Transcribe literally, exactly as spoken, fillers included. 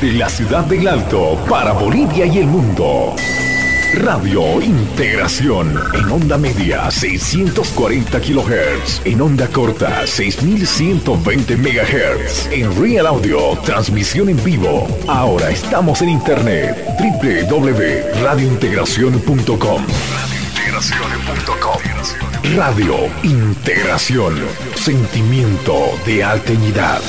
Desde la ciudad del Alto para Bolivia y el mundo. Radio Integración en onda media seiscientos cuarenta kilohertz, en onda corta seis mil ciento veinte megahertz, en Real Audio, transmisión en vivo. Ahora estamos en internet, doble u doble u doble u punto radio integración punto com. Radio Integración, sentimiento de alteridad.